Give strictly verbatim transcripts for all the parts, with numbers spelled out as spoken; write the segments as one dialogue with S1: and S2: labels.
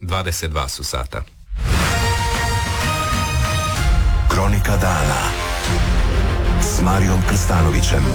S1: dvadeset dva su sata.
S2: Kronika dana s Marijom Krstanovićem.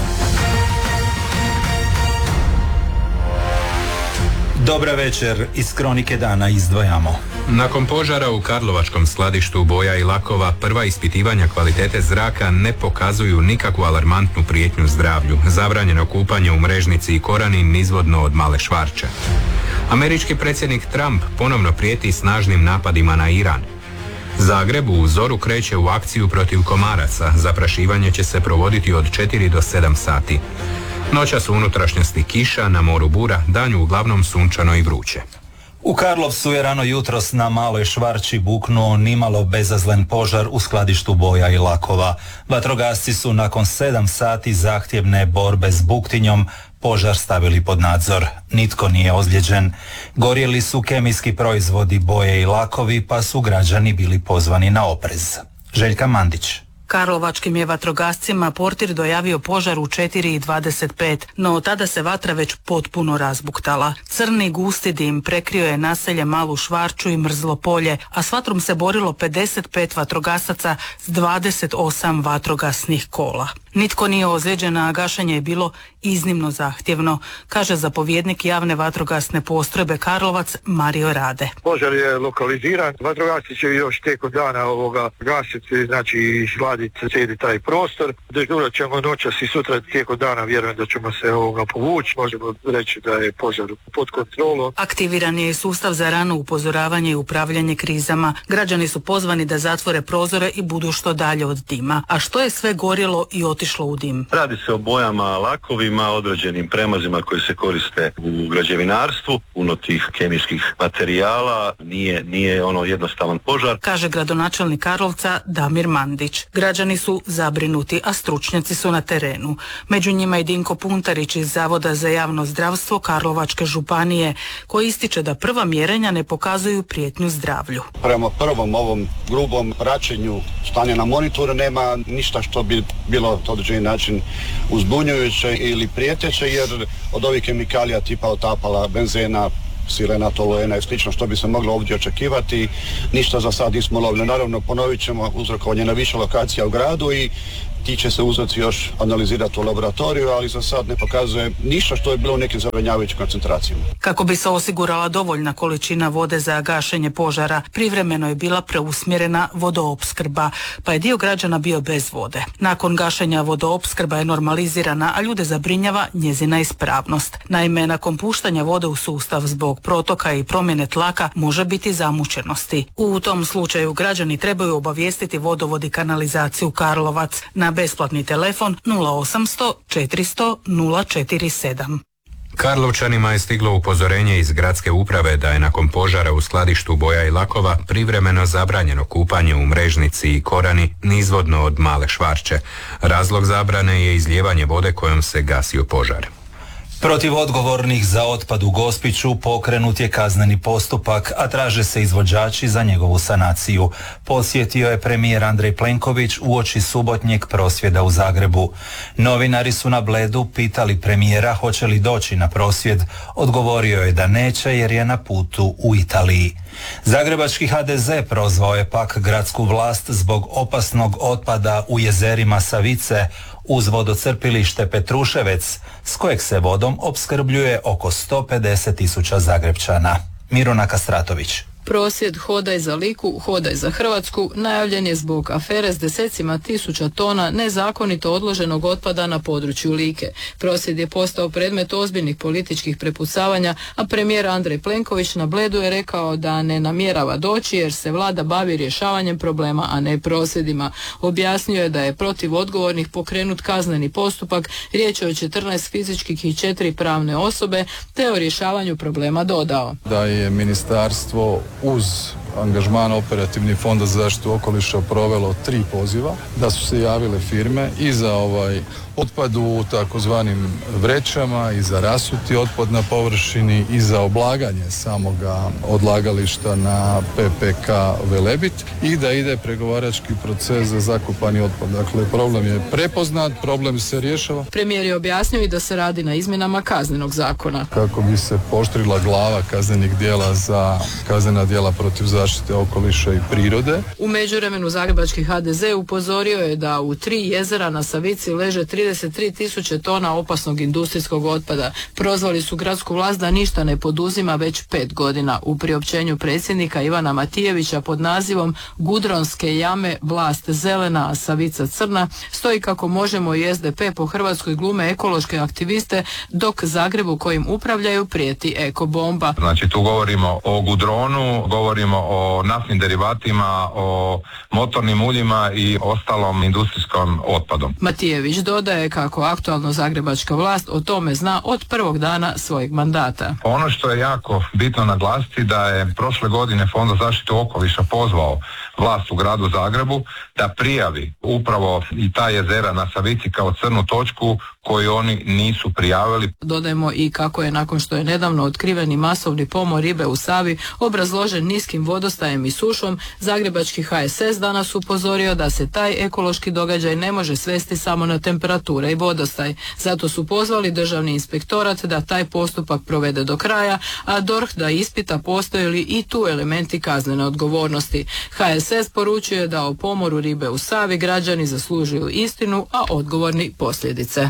S3: Dobra večer, iz Kronike dana izdvajamo.
S1: Nakon požara u karlovačkom skladištu boja i lakova, prva ispitivanja kvalitete zraka ne pokazuju nikakvu alarmantnu prijetnju zdravlju. Zabranjeno kupanje u Mrežnici i Korani nizvodno od Male Švarče. Američki predsjednik Trump ponovno prijeti snažnim napadima na Iran. Zagreb u zoru kreće u akciju protiv komaraca. Zaprašivanje će se provoditi od četiri do sedam sati. Noćas u unutrašnjosti kiša, na moru bura, danju uglavnom sunčano i vruće.
S3: U Karlovcu je rano jutros na Maloj Švarči buknuo nimalo bezazlen požar u skladištu boja i lakova. Vatrogasci su nakon sedam sati zahtjevne borbe s buktinjom požar stavili pod nadzor. Nitko nije ozlijeđen. Gorjeli su kemijski proizvodi, boje i lakovi, pa su građani bili pozvani na oprez. Željka Mandić.
S4: Karlovačkim je vatrogascima portir dojavio požar u četiri i dvadeset pet, no tada se vatra već potpuno razbuktala. Crni gusti dim prekrio je naselje Malu Švarču i Mrzlo polje, a s vatrom se borilo pedeset pet vatrogasaca s dvadeset osam vatrogasnih kola. Nitko nije ozlijeđen, a gašenje je bilo iznimno zahtjevno, kaže zapovjednik javne vatrogasne postrojbe Karlovac Mario Rade.
S5: Požar je lokaliziran, vatrogasci će još tijekom dana ovoga gasiti, znači izgladiti cijeli taj prostor. Dežurat ćemo noćas i sutra tijekom dana, vjerujem da ćemo se ovoga povući. Možemo reći da je požar pod kontrolom.
S4: Aktiviran je i sustav za rano upozoravanje i upravljanje krizama. Građani su pozvani da zatvore prozore i budu što dalje od dima. A što je sve gorjelo i otišlo u dim?
S6: Radi se o bojama, lakovima, određenim premazima koji se koriste u građevinarstvu, puno tih kemijskih materijala, nije, nije ono jednostavan požar.
S4: Kaže gradonačelnik Karlovca Damir Mandić. Građani su zabrinuti, a stručnjaci su na terenu. Među njima i Dinko Puntarić iz Zavoda za javno zdravstvo Karlovačke županije, koji ističe da prva mjerenja ne pokazuju prijetnju zdravlju.
S7: Prema prvom ovom grubom praćenju stanja na monitoru nema ništa što bi bilo na određeni način uzbunjujuće ili prijeteće, jer od ovih kemikalija tipa otapala, benzena, sirena, toluena i slično što bi se moglo ovdje očekivati, ništa za sad nismo lovili. Naravno, ponovit ćemo uzrokovanje na više lokacija u gradu i ti će se uzroci još analizirati u laboratoriju, ali za sad ne pokazuje ništa što je bilo u nekim zabrinjavajućim koncentracijama.
S4: Kako bi se osigurala dovoljna količina vode za gašenje požara, privremeno je bila preusmjerena vodoopskrba, pa je dio građana bio bez vode. Nakon gašenja vodoopskrba je normalizirana, a ljude zabrinjava njezina ispravnost. Naime, nakon puštanja vode u sustav zbog protoka i promjene tlaka može biti zamućenosti. U tom slučaju građani trebaju obavijestiti vodovod i kanalizaciju Karlovac na besplatni telefon nula osamsto četiristo nula četiri sedam.
S1: Karlovčanima je stiglo upozorenje iz gradske uprave da je nakon požara u skladištu boja i lakova privremeno zabranjeno kupanje u Mrežnici i Korani nizvodno od Male Švarče. Razlog zabrane je izlijevanje vode kojom se gasio požar.
S3: Protiv odgovornih za otpad u Gospiću pokrenut je kazneni postupak, a traže se izvođači za njegovu sanaciju. Posjetio je premijer Andrej Plenković uoči subotnjeg prosvjeda u Zagrebu. Novinari su na Bledu pitali premijera hoće li doći na prosvjed. Odgovorio je da neće jer je na putu u Italiji. Zagrebački ha de ze prozvao je pak gradsku vlast zbog opasnog otpada u jezerima Savice uz vodocrpilište Petruševec, s kojeg se vodom opskrbljuje oko sto pedeset tisuća Zagrepčana. Miruna Kastratović.
S8: Prosvjed Hodaj za Liku, Hodaj za Hrvatsku najavljen je zbog afere s desecima tisuća tona nezakonito odloženog otpada na području Like. Prosvjed je postao predmet ozbiljnih političkih prepucavanja, a premijer Andrej Plenković na Bledu je rekao da ne namjerava doći jer se vlada bavi rješavanjem problema, a ne prosvjedima. Objasnio je da je protiv odgovornih pokrenut kazneni postupak, riječ je o četrnaest fizičkih i četiri pravne osobe, te o rješavanju problema dodao.
S9: Da je ministarstvo uz angažman Operativni fond za zaštitu okoliša provelo tri poziva, da su se javile firme i za ovaj otpad u takozvanim vrećama i za rasuti otpad na površini i za oblaganje samoga odlagališta na P P K Velebit i da ide pregovarački proces za zakopani otpad. Dakle, problem je prepoznat, problem se rješava.
S8: Premijer je objasnio i da se radi na izmjenama kaznenog zakona.
S9: Kako bi se pooštrila glava kaznenih djela za kaznena djela protiv zaštite okoliša i prirode.
S8: U međuvremenu zagrebački H D Z upozorio je da u tri jezera na Savici leže trideset tri tisuće tona opasnog industrijskog otpada. Prozvali su gradsku vlast da ništa ne poduzima već pet godina. U priopćenju predsjednika Ivana Matijevića pod nazivom Gudronske jame, vlast zelena, a Savica crna, stoji kako Možemo i S D P po Hrvatskoj glume ekološke aktiviste, dok Zagrebu kojim upravljaju prijeti ekobomba.
S10: Znači tu govorimo o gudronu, govorimo o naftnim derivatima, o motornim uljima i ostalom industrijskom otpadom.
S8: Matijević dodaje kako aktualno zagrebačka vlast o tome zna od prvog dana svojeg mandata.
S10: Ono što je jako bitno naglasiti da je prošle godine Fond za zaštitu okoliša pozvao vlast u gradu Zagrebu da prijavi upravo i ta jezera na Savici kao crnu točku koju oni nisu prijavili.
S8: Dodajemo i kako je nakon što je nedavno otkriveni masovni pomor ribe u Savi obrazložen niskim vodostajem i sušom, zagrebački H S S danas upozorio da se taj ekološki događaj ne može svesti samo na temperature i vodostaj. Zato su pozvali državni inspektorat da taj postupak provede do kraja, a D O R H da ispita postoje li i tu elementi kaznene odgovornosti. H S S poručuje da o pomoru ribe u Savi građani zaslužuju istinu, a odgovorni posljedice.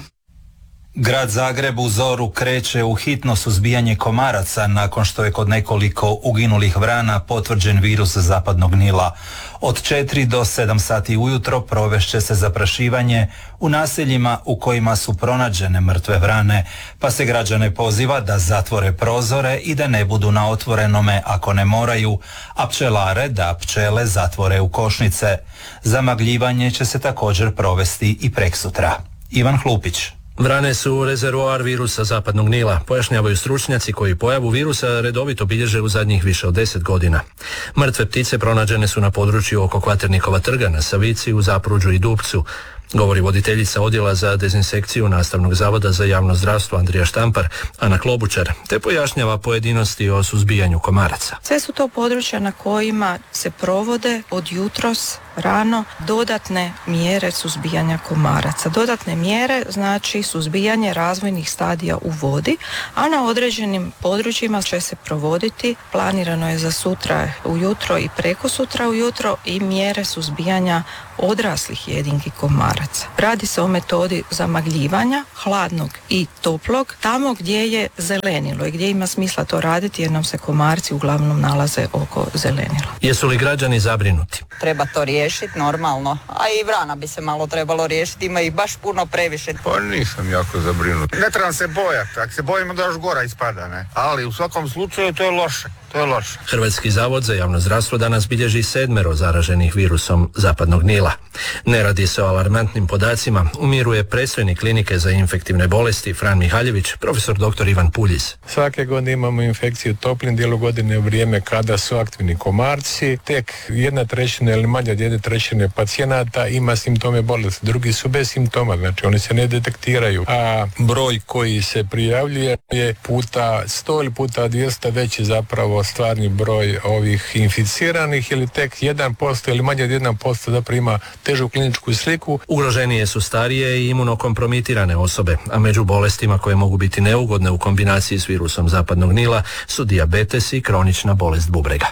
S3: Grad Zagreb u zoru kreće u hitno suzbijanje komaraca nakon što je kod nekoliko uginulih vrana potvrđen virus zapadnog Nila. Od četiri do sedam sati ujutro provešće se zaprašivanje u naseljima u kojima su pronađene mrtve vrane, pa se građane poziva da zatvore prozore i da ne budu na otvorenome ako ne moraju, a pčelare da pčele zatvore u košnice. Zamagljivanje će se također provesti i preksutra. Ivan Hlupić.
S11: Vrane su rezervoar virusa zapadnog Nila, pojašnjavaju stručnjaci koji pojavu virusa redovito bilježe u zadnjih više od deset godina. Mrtve ptice pronađene su na području oko Kvaternikova trga na Savici, u Zapruđu i Dupcu, govori voditeljica odjela za dezinsekciju Nastavnog zavoda za javno zdravstvo Andrija Štampar, Ana Klobučar, te pojašnjava pojedinosti o suzbijanju komaraca.
S12: Sve su to područja na kojima se provode od jutros rano dodatne mjere suzbijanja komaraca. Dodatne mjere znači suzbijanje razvojnih stadija u vodi, a na određenim područjima će se provoditi, planirano je za sutra ujutro i preko sutra ujutro, i mjere suzbijanja odraslih jedinki komaraca. Radi se o metodi zamagljivanja hladnog i toplog tamo gdje je zelenilo i gdje ima smisla to raditi jer nam se komarci uglavnom nalaze oko zelenila.
S11: Jesu li građani zabrinuti?
S13: Treba to riješiti normalno, a i vrana bi se malo trebalo riješiti, ima ih baš puno previše.
S14: Pa nisam jako zabrinut. Ne trebam se bojati, ako se bojimo da još gora ispada, ne? Ali u svakom slučaju to je loše. To je loše.
S11: Hrvatski zavod za javno zdravstvo danas bilježi sedmero zaraženih virusom zapadnog Nila. Ne radi se o alarmantnim podacima, umiruje predstojnik klinike za infektivne bolesti Fran Mihaljević, profesor doktor Ivan Puljiz.
S15: Svake godine imamo infekciju u toplim dijelu godine u vrijeme kada su aktivni komarci. Tek jedna trećina ili manje od jedne trećine pacijenata ima simptome bolesti, drugi su bez simptoma, znači oni se ne detektiraju. A broj koji se prijavljuje je puta sto ili puta dvjesto veći zapravo stvarni broj ovih inficiranih, ili tek jedan posto ili manje od jedan posto zapravo ima težu kliničku sliku.
S11: Ugroženije su starije i imunokompromitirane osobe, a među bolestima koje mogu biti neugodne u kombinaciji s virusom zapadnog Nila su dijabetes i kronična bolest bubrega.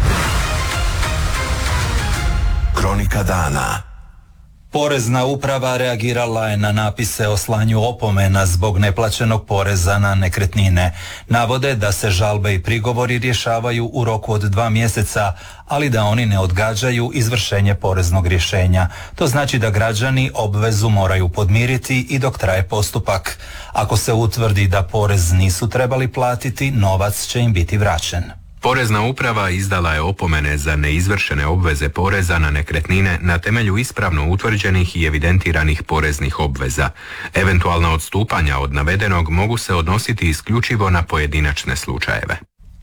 S2: Kronika dana.
S3: Porezna uprava reagirala je na napise o slanju opomena zbog neplaćenog poreza na nekretnine. Navode da se žalbe i prigovori rješavaju u roku od dva mjeseca, ali da oni ne odgađaju izvršenje poreznog rješenja. To znači da građani obvezu moraju podmiriti i dok traje postupak. Ako se utvrdi da porez nisu trebali platiti, novac će im biti vraćen.
S1: Porezna uprava izdala je opomene za neizvršene obveze poreza na nekretnine na temelju ispravno utvrđenih i evidentiranih poreznih obveza. Eventualna odstupanja od navedenog mogu se odnositi isključivo na pojedinačne slučajeve.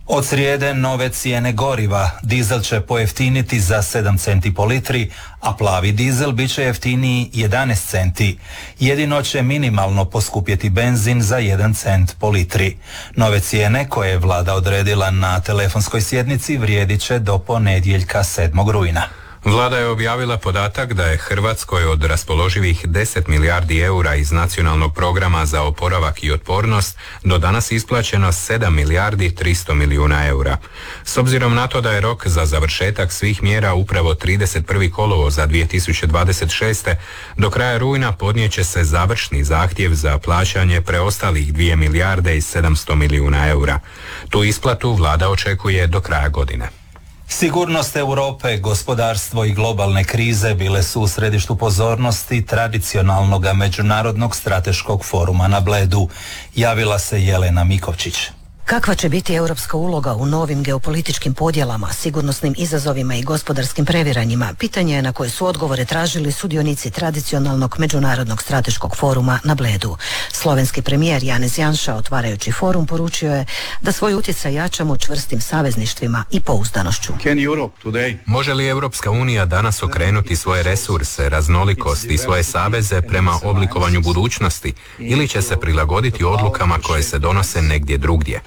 S3: Od srijede nove cijene goriva. Dizel će pojeftiniti za sedam centi po litri, a plavi dizel bit će jeftiniji jedanaest centi. Jedino će minimalno poskupjeti benzin za jedan cent po litri. Nove cijene koje je vlada odredila na telefonskoj sjednici vrijedit će do ponedjeljka sedmog rujna.
S1: Vlada je objavila podatak da je Hrvatskoj od raspoloživih deset milijardi eura iz nacionalnog programa za oporavak i otpornost do danas isplaćeno sedam milijardi tristo milijuna eura. S obzirom na to da je rok za završetak svih mjera upravo trideset prvog kolovoza dvije tisuće dvadeset šeste. do kraja rujna podnijet će se završni zahtjev za plaćanje preostalih dvije milijarde i sedamsto milijuna eura. Tu isplatu vlada očekuje do kraja godine.
S3: Sigurnost Europe, gospodarstvo i globalne krize bile su u središtu pozornosti tradicionalnog međunarodnog strateškog foruma na Bledu. Javila se Jelena Mikovčić.
S16: Kakva će biti europska uloga u novim geopolitičkim podjelama, sigurnosnim izazovima i gospodarskim previranjima? Pitanje je na koje su odgovore tražili sudionici tradicionalnog međunarodnog strateškog foruma na Bledu. Slovenski premijer Janez Janša, otvarajući forum, poručio je da svoj utjecaj jačamo čvrstim savezništvima i pouzdanošću.
S1: Može li Europska unija danas okrenuti svoje resurse, raznolikost i svoje saveze prema oblikovanju budućnosti ili će se prilagoditi odlukama koje se donose negdje drugdje?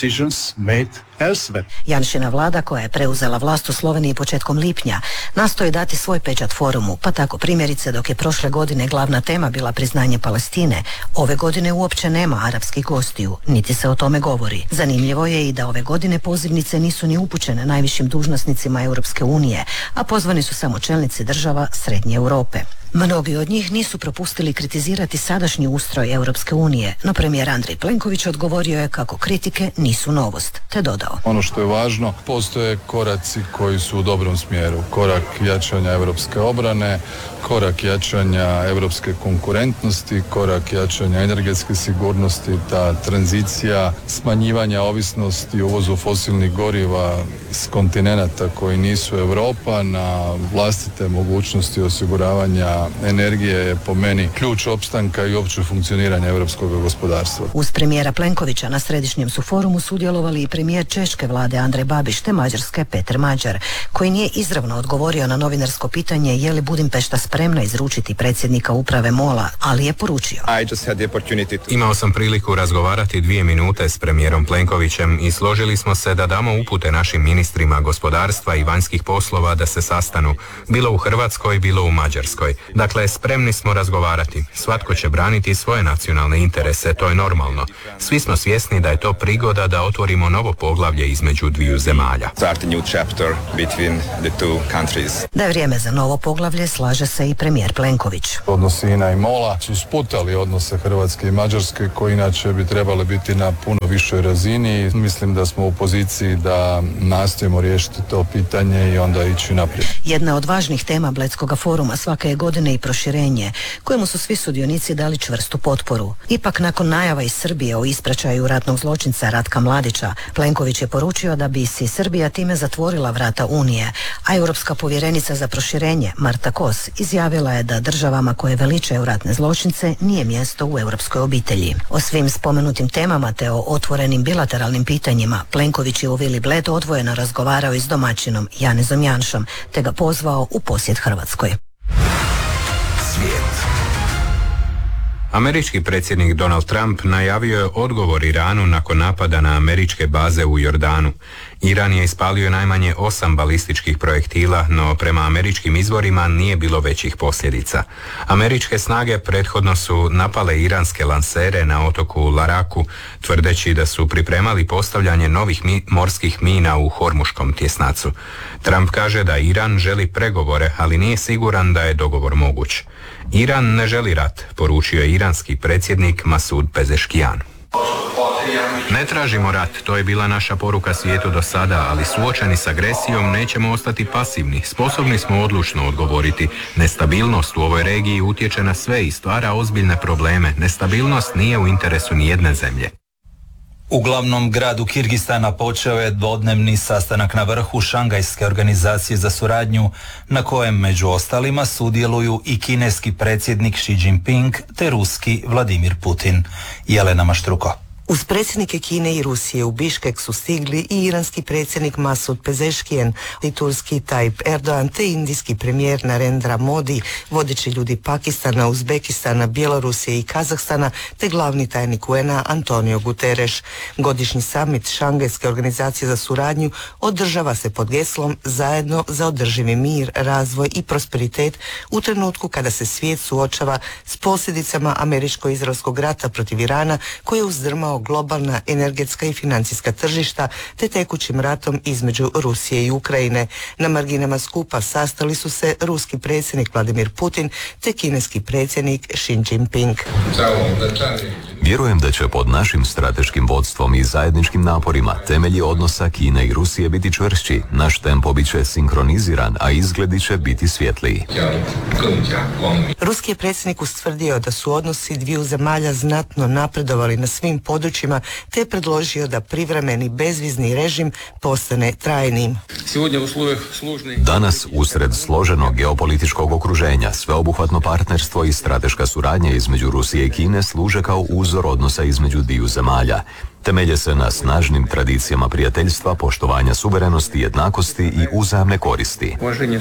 S16: Janšina vlada, koja je preuzela vlast u Sloveniji početkom lipnja, nastoji dati svoj pečat forumu, pa tako primjerice dok je prošle godine glavna tema bila priznanje Palestine, ove godine uopće nema arapskih gostiju, niti se o tome govori. Zanimljivo je i da ove godine pozivnice nisu ni upućene najvišim dužnosnicima Europske unije, a pozvani su samo čelnici država Srednje Europe. Mnogi od njih nisu propustili kritizirati sadašnji ustroj Europske unije, no premijer Andrej Plenković odgovorio je kako kritike nisu novost, te dodao:
S9: Ono što je važno, postoje koraci koji su u dobrom smjeru. Korak jačanja europske obrane, korak jačanja europske konkurentnosti, korak jačanja energetske sigurnosti, ta tranzicija smanjivanja ovisnosti uvozu fosilnih goriva s kontinenata koji nisu Europa na vlastite mogućnosti osiguravanja energije je po meni ključ opstanka i opće funkcioniranja europskog gospodarstva.
S16: Uz premijera Plenkovića na središnjem su forumu sudjelovali i premijer Češke vlade Andrej Babiš te Mađarske Peter Mađar, koji nije izravno odgovorio na novinarsko pitanje je li Budimpešta spremna izručiti predsjednika uprave MOL-a, ali je poručio:
S1: Imao sam priliku razgovarati dvije minute s premijerom Plenkovićem i složili smo se da damo upute našim ministrima gospodarstva i vanjskih poslova da se sastanu, bilo u Hrvatskoj, bilo u Mađarskoj. Dakle, spremni smo razgovarati. Svatko će braniti svoje nacionalne interese, to je normalno. Svi smo svjesni da je to prigoda da otvorimo novo poglavlje između dviju zemalja.
S16: Da je vrijeme za novo poglavlje, slaže se i premijer Plenković.
S9: Odnosi INA i MOL-a su sputali odnose Hrvatske i Mađarske, koji inače bi trebali biti na puno višoj razini. Mislim da smo u poziciji da nastojimo riješiti to pitanje i onda ići naprijed.
S16: Jedna od važnih tema Bledskog foruma svake je godine i proširenje, kojemu su svi sudionici dali čvrstu potporu. Ipak, nakon najava iz Srbije o ispraćaju ratnog zločinca Ratka Mladića, Plenković je poručio da bi si Srbija time zatvorila vrata Unije, a europska povjerenica za proširenje Marta Kos izjavila je da državama koje veličaju ratne zločince nije mjesto u europskoj obitelji. O svim spomenutim temama te o otvorenim bilateralnim pitanjima Plenković je u Vili Bled odvojeno razgovarao i s domaćinom Janezom Janšom, te ga pozvao u posjet Hrvatskoj.
S2: Svijet.
S1: Američki predsjednik Donald Trump najavio je odgovor Iranu nakon napada na američke baze u Jordanu. Iran je ispalio najmanje osam balističkih projektila, no prema američkim izvorima nije bilo većih posljedica. Američke snage prethodno su napale iranske lansere na otoku Laraku, tvrdeći da su pripremali postavljanje novih mi- morskih mina u Hormuškom tjesnacu. Trump kaže da Iran želi pregovore, ali nije siguran da je dogovor moguć. Iran ne želi rat, poručio je iranski predsjednik Masud Pezeškijan. Ne tražimo rat, to je bila naša poruka svijetu do sada, ali suočeni s agresijom nećemo ostati pasivni. Sposobni smo odlučno odgovoriti. Nestabilnost u ovoj regiji utječe na sve i stvara ozbiljne probleme. Nestabilnost nije u interesu nijedne zemlje.
S3: U glavnom gradu Kirgistana počeo je dvodnevni sastanak na vrhu Šangajske organizacije za suradnju, na kojem među ostalima sudjeluju i kineski predsjednik Xi Jinping te ruski Vladimir Putin. Jelena Maštruko.
S17: Uz predsjednike Kine i Rusije u Biškek su stigli i iranski predsjednik Masud Pezeškijan, i turski Tayyip Erdogan te indijski premijer Narendra Modi, vodeći ljudi Pakistana, Uzbekistana, Bjelorusije i Kazahstana te glavni tajnik U N A Antonio Guterres. Godišnji summit Šangajske organizacije za suradnju održava se pod geslom Zajedno za održivi mir, razvoj i prosperitet u trenutku kada se svijet suočava s posljedicama američko-izraelskog rata protiv Irana koji je uzdrmao globalna energetska i financijska tržišta te tekućim ratom između Rusije i Ukrajine. Na marginama skupa sastali su se ruski predsjednik Vladimir Putin te kineski predsjednik Xi Jinping.
S18: Vjerujem da će pod našim strateškim vodstvom i zajedničkim naporima temelji odnosa Kine i Rusije biti čvršći, naš tempo bit će sinkroniziran, a izgledi će biti svjetliji.
S17: Ruski je predsjednik ustvrdio da su odnosi dviju zemalja znatno napredovali na svim područjima te je predložio da privremeni bezvizni režim postane trajnim.
S18: Danas, usred složenog geopolitičkog okruženja, sveobuhvatno partnerstvo i strateška suradnja između Rusije i Kine služe kao uzor odnosa između dviju zemalja. Temelje se na snažnim tradicijama prijateljstva, poštovanja suverenosti, jednakosti i uzajamne koristi.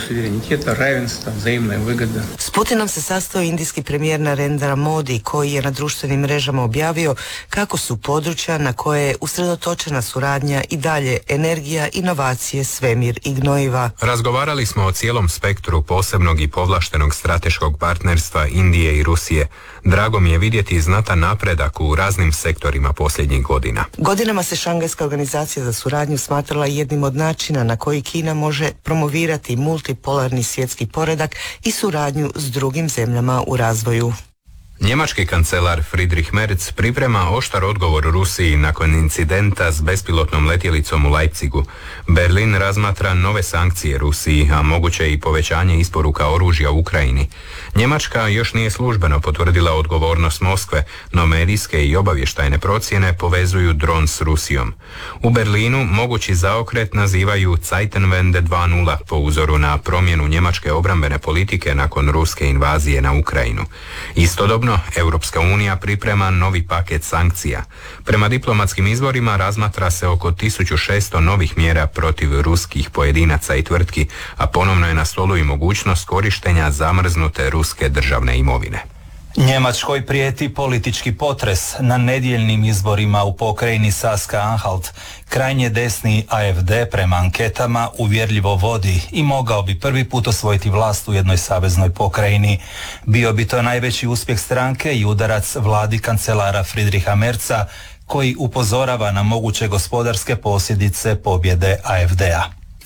S17: S Putinom se sastao indijski premijer Narendra Modi, koji je na društvenim mrežama objavio kako su područja na koje je usredotočena suradnja i dalje energija, inovacije, svemir i gnojiva.
S1: Razgovarali smo o cijelom spektru posebnog i povlaštenog strateškog partnerstva Indije i Rusije. Drago mi je vidjeti znatan napredak u raznim sektorima posljednjih godina.
S17: Godinama se Šangajska organizacija za suradnju smatrala jednim od načina na koji Kina može promovirati multipolarni svjetski poredak i suradnju s drugim zemljama u razvoju.
S1: Njemački kancelar Friedrich Merz priprema oštar odgovor Rusiji nakon incidenta s bespilotnom letjelicom u Leipzigu. Berlin razmatra nove sankcije Rusiji, a moguće i povećanje isporuka oružja u Ukrajini. Njemačka još nije službeno potvrdila odgovornost Moskve, no medijske i obavještajne procjene povezuju dron s Rusijom. U Berlinu mogući zaokret nazivaju Zeitenwende dva nula po uzoru na promjenu njemačke obrambene politike nakon ruske invazije na Ukrajinu. Istodobno Europska unija priprema novi paket sankcija. Prema diplomatskim izvorima razmatra se oko tisuću šesto novih mjera protiv ruskih pojedinaca i tvrtki, a ponovno je na stolu i mogućnost korištenja zamrznute ruske državne imovine.
S3: Njemačkoj prijeti politički potres na nedjeljnim izborima u pokrajini Saska-Anhalt. Krajnje desni A F D prema anketama uvjerljivo vodi i mogao bi prvi put osvojiti vlast u jednoj saveznoj pokrajini. Bio bi to najveći uspjeh stranke i udarac vladi kancelara Friedricha Merza, koji upozorava na moguće gospodarske posljedice pobjede A F D-a.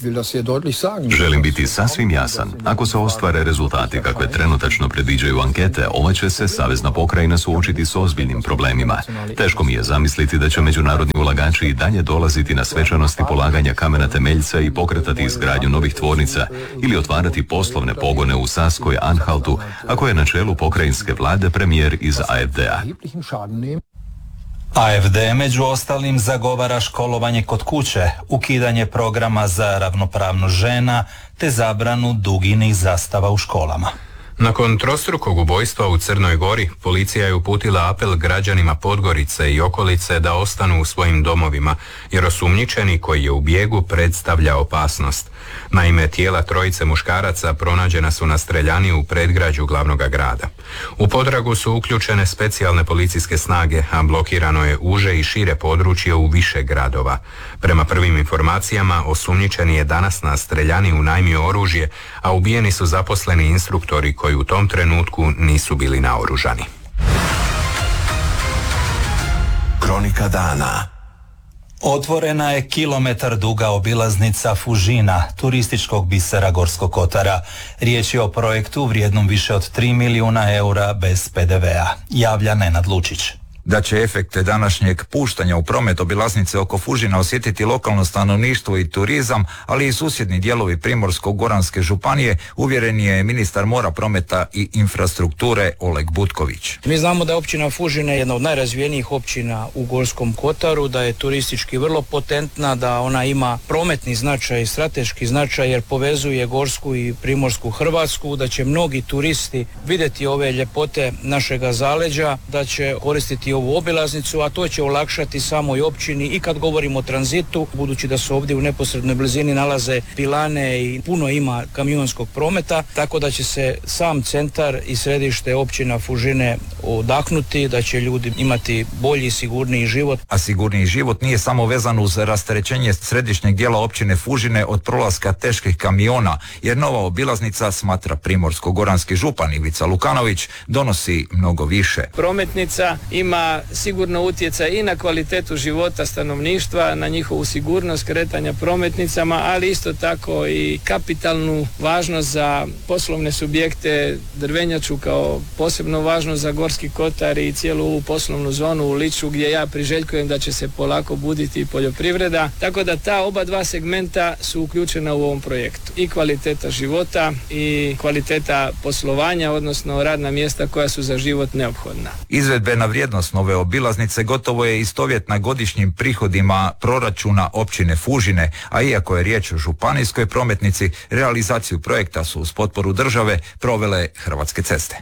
S18: Želim biti sasvim jasan. Ako se ostvare rezultati kakve trenutačno predviđaju ankete, ova će se savezna pokrajina suočiti s ozbiljnim problemima. Teško mi je zamisliti da će međunarodni ulagači i dalje dolaziti na svečanosti polaganja kamena temeljca i pokretati izgradnju novih tvornica ili otvarati poslovne pogone u Saskoj Anhaltu, ako je na čelu pokrajinske vlade premijer iz A F D-a.
S3: A F D među ostalim zagovara školovanje kod kuće, ukidanje programa za ravnopravnost žena te zabranu duginih zastava u školama.
S1: Nakon trostrukog ubojstva u Crnoj Gori, policija je uputila apel građanima Podgorice i okolice da ostanu u svojim domovima, jer osumnjičeni koji je u bijegu predstavlja opasnost. Naime, tijela trojice muškaraca pronađena su na streljani u predgrađu glavnog grada. U potragu su uključene specijalne policijske snage, a blokirano je uže i šire područje u više gradova. Prema prvim informacijama, osumnjičeni je danas na streljani unajmio oružje, a ubijeni su zaposleni instruktori koji u tom trenutku nisu bili naoružani.
S2: Kronika dana.
S3: Otvorena je kilometar duga obilaznica Fužina, turističkog bisera Gorskog kotara. Riječ je o projektu vrijednom više od tri milijuna eura bez P D V-a. Javlja Nenad Lučić.
S19: Da će efekte današnjeg puštanja u promet obilaznice oko Fužina osjetiti lokalno stanovništvo i turizam, ali i susjedni dijelovi Primorsko-goranske županije, uvjeren je ministar mora, prometa i infrastrukture Oleg Butković.
S20: Mi znamo da je općina Fužine jedna od najrazvijenijih općina u Gorskom kotaru, da je turistički vrlo potentna, da ona ima prometni značaj i strateški značaj jer povezuje Gorsku i Primorsku Hrvatsku, da će mnogi turisti vidjeti ove ljepote našega zaleđa, da će koristiti ovu ovu obilaznicu, a to će olakšati samoj općini i kad govorimo o tranzitu, budući da se ovdje u neposrednoj blizini nalaze pilane i puno ima kamionskog prometa, tako da će se sam centar i središte općina Fužine odahnuti, da će ljudi imati bolji i sigurniji život.
S19: A sigurniji život nije samo vezan uz rasterećenje središnjeg dijela općine Fužine od prolaska teških kamiona, jer nova obilaznica, smatra primorsko-goranski župan Ivica Lukanović, donosi mnogo više.
S21: Prometnica ima sigurno utjecaj i na kvalitetu života stanovništva, na njihovu sigurnost kretanja prometnicama, ali isto tako i kapitalnu važnost za poslovne subjekte, drvenjaču kao posebno važno za Gorski kotar i cijelu ovu poslovnu zonu u Liču, gdje ja priželjkujem da će se polako buditi poljoprivreda, tako da ta oba dva segmenta su uključena u ovom projektu. I kvaliteta života i kvaliteta poslovanja, odnosno radna mjesta koja su za život neophodna.
S19: Izvedbena vrijednost nove obilaznice gotovo je istovjetna godišnjim prihodima proračuna općine Fužine, a iako je riječ o županijskoj prometnici, realizaciju projekta su uz potporu države provele Hrvatske ceste.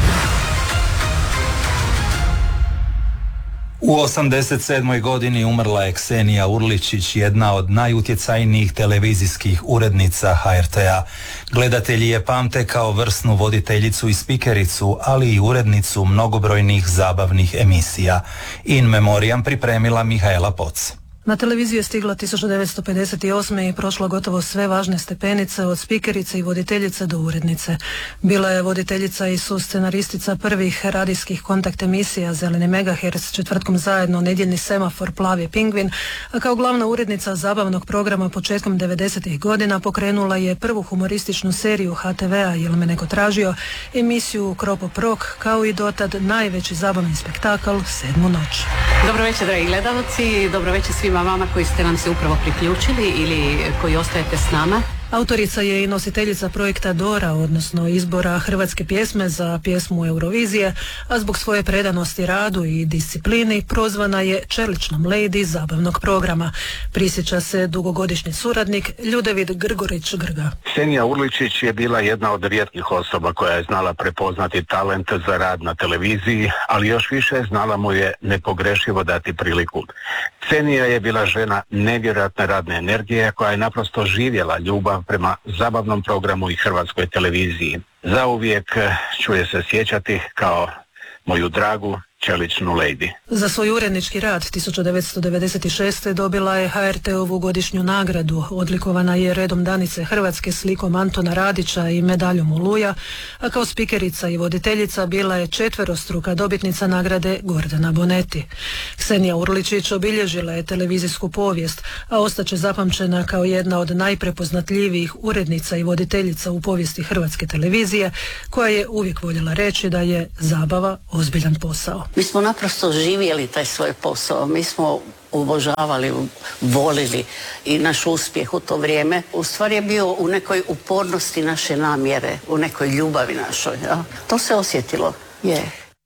S3: U osamdeset sedmoj godini umrla je Ksenija Urličić, jedna od najutjecajnijih televizijskih urednica ha er te a. Gledatelji je pamte kao vrsnu voditeljicu i spikericu, ali i urednicu mnogobrojnih zabavnih emisija. In memoriam pripremila Mihaela Poc.
S22: Na televiziju je stigla tisuću devetsto pedeset osme i prošla gotovo sve važne stepenice, od spikerice i voditeljice do urednice. Bila je voditeljica i suscenaristica prvih radijskih kontakt emisija Zeleni megaherc, Četvrtkom zajedno, Nedjeljni semafor, Plavi pingvin, a kao glavna urednica zabavnog programa početkom devedesetih godina pokrenula je prvu humorističnu seriju ha te vea Jel me neko tražio, emisiju Kropop Rok, kao i dotad najveći zabavni spektakl Sedmu noć.
S23: Dobro večer, dragi gledalci, dobro večer svima vama koji ste nam se upravo priključili ili koji ostajete s nama.
S22: Autorica je i nositeljica projekta Dora, odnosno izbora hrvatske pjesme za pjesmu Eurovizije, a zbog svoje predanosti radu i disciplini prozvana je čeličnom lady zabavnog programa. Prisjeća se dugogodišnji suradnik Ljudevid Grgorić Grga.
S24: Ksenija Urličić je bila jedna od rijetkih osoba koja je znala prepoznati talent za rad na televiziji, ali još više znala mu je nepogrešivo dati priliku. Ksenija je bila žena nevjerojatne radne energije koja je naprosto živjela ljubav prema zabavnom programu i hrvatskoj televiziji. Zauvijek ću je se sjećati kao moju dragu čeličnu lady.
S22: Za svoj urednički rad tisuću devetsto devedeset šeste. dobila je ha er te ovu godišnju nagradu. Odlikovana je redom Danice Hrvatske, slikom Antona Radića i medaljom Oluja, a kao spikerica i voditeljica bila je četverostruka dobitnica nagrade Gordana Bonetti. Ksenija Urličić obilježila je televizijsku povijest, a ostaće zapamćena kao jedna od najprepoznatljivijih urednica i voditeljica u povijesti hrvatske televizije, koja je uvijek voljela reći da je zabava ozbiljan posao.
S23: Mi smo naprosto živjeli taj svoj posao, mi smo obožavali, volili i naš uspjeh u to vrijeme u stvari je bio u nekoj upornosti naše namjere, u nekoj ljubavi našoj. Ja? To se osjetilo, je.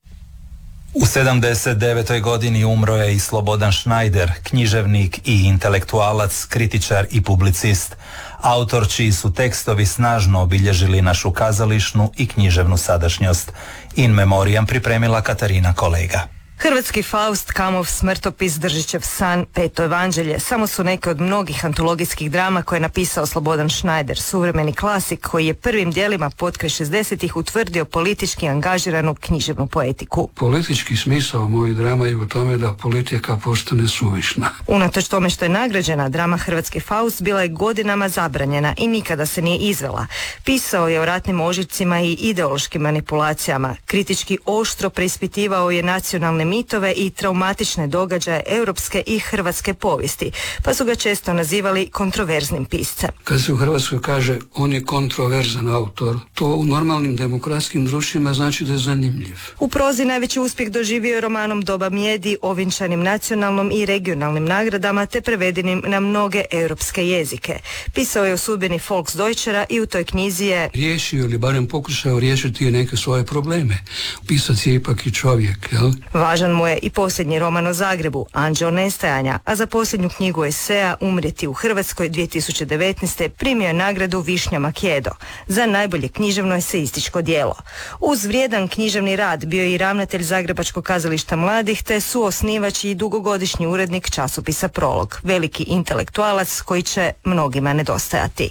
S3: U sedamdeset devetoj godini umro je i Slobodan Schneider, književnik i intelektualac, kritičar i publicist, autor čiji su tekstovi snažno obilježili našu kazališnu i književnu sadašnjost. In memoriam pripremila Katarina Kolega.
S25: Hrvatski Faust, Kamov smrtopis, Držićev san, Peto evanđelje samo su neke od mnogih antologijskih drama koje je napisao Slobodan Schneider, suvremeni klasik koji je prvim dijelima potkraj šezdesetih utvrdio politički angažiranu književnu poetiku.
S26: Politički smisao mojih drama je u tome da politika postane suvišna.
S25: Unatoč tome što je nagrađena, drama Hrvatski Faust bila je godinama zabranjena i nikada se nije izvela. Pisao je o ratnim ožiljcima i ideološkim manipulacijama. Kritički oštro preispitivao je nacionalne mitove i traumatične događaje europske i hrvatske povijesti, pa su ga često nazivali kontroverznim piscem.
S26: Kad se u Hrvatskoj kaže on je kontroverzan autor, to u normalnim demokratskim društvima znači da je zanimljiv.
S25: U prozi najveći uspjeh doživio je romanom Doba mjedi, ovinčanim nacionalnom i regionalnim nagradama te prevedenim na mnoge europske jezike. Pisao je o sudbini Volksdeutschera i u toj knjizi je
S26: riješio ili barem pokušao riješiti neke svoje probleme. Pisac je ipak i čovjek, jel?
S25: Važno Važan mu je i posljednji roman o Zagrebu, Anđeo nestajanja, a za posljednju knjigu eseja Umrijeti u Hrvatskoj dvije tisuće devetnaeste. primio je nagradu Višnja Makedo za najbolje književno eseističko djelo. Uz vrijedan književni rad bio je i ravnatelj Zagrebačkog kazališta mladih te suosnivač i dugogodišnji urednik časopisa Prolog, veliki intelektualac koji će mnogima nedostajati.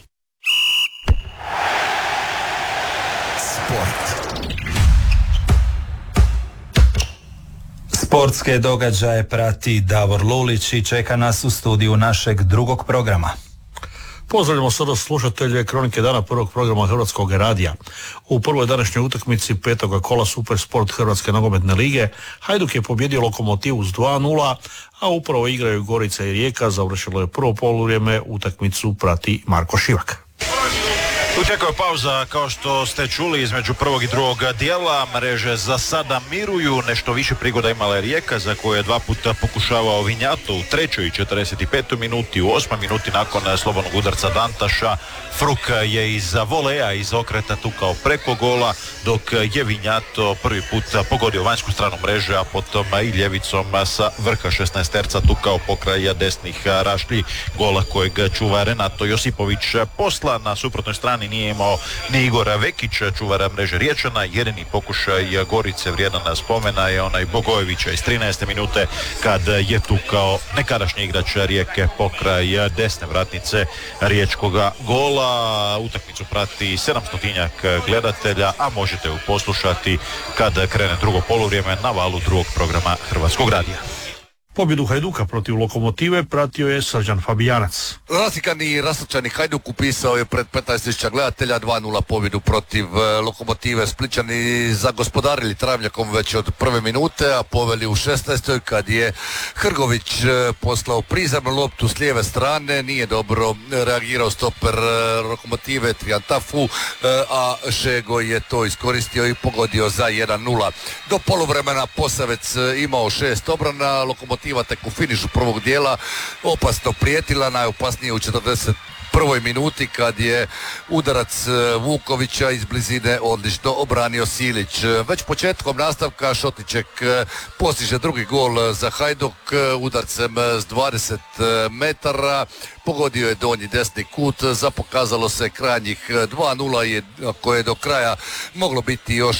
S3: Sportske događaje prati Davor Lulić i čeka nas u studiju našeg drugog programa.
S4: Pozdravljamo sada slušatelje Kronike dana prvog programa Hrvatskog radija. U prvoj današnjoj utakmici petoga kola Super Sport Hrvatske nogometne lige Hajduk je pobjedio Lokomotivu s dva nula, a upravo igraju Gorica i Rijeka. Završilo je prvo poluvrijeme, utakmicu prati Marko Šivak.
S5: Utekao je pauza, kao što ste čuli, između prvog i drugog dijela. Mreže za sada miruju, nešto više prigoda imala je Rijeka, za koju je dva puta pokušavao Vinjato u trećoj i četrdeset petoj minuti, u osmoj minuti nakon slobodnog udarca Dantaša. Fruk je iz voleja, iz okreta tukao preko gola, dok je Vinjato prvi put pogodio vanjsku stranu mreže, a potom i ljevicom sa vrha šesnaesterca tukao pokraj desnih rašlji, gola kojeg čuva Renato Josipović. Posla na suprotnoj strani nije imao ni Igor Vekić, čuvar mreže Riječana. Jedini pokušaj Gorice vrijedan spomena je onaj Bogojevića iz trinaeste minute, kad je tukao nekadašnji igrač Rijeke pokraj desne vratnice riječkoga gola. Utakmicu prati sedamstotinjak gledatelja, a možete ju poslušati kad krene drugo poluvrijeme na valu drugog programa Hrvatskog radija.
S4: Pobjedu Hajduka protiv Lokomotive pratio je Srđan Fabijanac.
S6: Rasikani i rastrčani Hajduk upisao je pred petnaest tisuća gledatelja dva nula pobjedu protiv Lokomotive. Splićani zagospodarili travnjakom već od prve minute, a poveli u šesnaestoj kad je Hrgović poslao prizemnu loptu s lijeve strane. Nije dobro reagirao stoper Lokomotive Triantafu, a Šego je to iskoristio i pogodio za jedan nula. Do poluvremena Posavec imao šest obrana, Lokomotiva tek u finišu prvog dijela opasno prijetila, najopasnije u četrdeset prvoj minuti kad je udarac Vukovića iz blizine odlično obranio Silić. Već početkom nastavka Šotićek postiže drugi gol za Hajduk udarcem s dvadeset metara. Pogodio je donji desni kut, zapokazalo se krajnjih dva nula koje je do kraja moglo biti još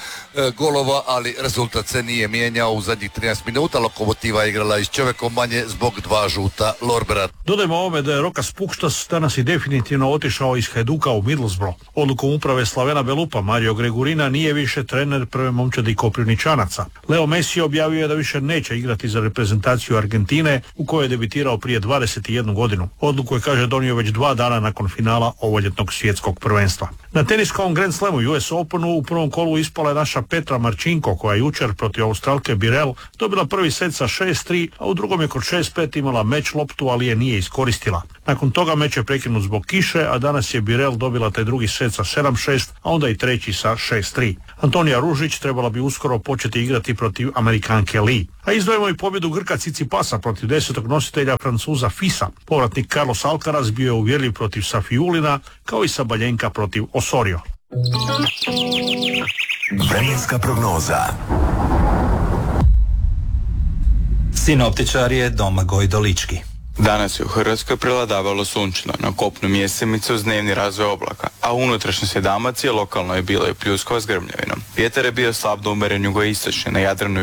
S6: golova, ali rezultat se nije mijenjao u zadnjih trinaest minuta. Lokomotiva je igrala i s čovjekom manje zbog dva žuta Lorbera.
S4: Dodajmo ovome da je Rokas Pukštas danas i definitivno otišao iz Hajduka u Middlesbrough. Odlukom uprave Slavena Belupa Mario Gregurina nije više trener prve momčadi Koprivničanaca. Leo Messi objavio je da više neće igrati za reprezentaciju Argentine, u kojoj je debitirao prije dvadeset jednu godinu. Odluku je, kaže, donio već dva dana nakon finala ovoljetnog svjetskog prvenstva. Na teniskom Grand Slamu U S Openu u prvom kolu ispala je naša Petra Marčinko, koja je jučer protiv Australke Birel dobila prvi set sa šest tri, a u drugom je kod šest pet imala meč loptu, ali je nije iskoristila. Nakon toga meč je prekinut zbog kiše, a danas je Birel dobila taj drugi set sa sedam šest, a onda i treći sa šest tri. Antonija Ružić trebala bi uskoro početi igrati protiv Amerikanke Lee. A izdvojimo i pobjedu Grka Cicipasa protiv desetog nositelja Francuza Fisa. Povratnik Carlos Alcaraz bio je uvjerljiv protiv Safiulina, kao i Sabaljenka protiv Osorio.
S2: Vremenska prognoza.
S3: Sinoptičar je Domagoj Dolički.
S7: Danas je u Hrvatskoj prevladavalo sunčano, na kopnu mjesemice uz dnevni razvoj oblaka, a u unutrašnjosti Dalmacije lokalno je bilo i pljuskova s grmljavinom. Vjetar je bio slab do umeren jugoistočni, na Jadranu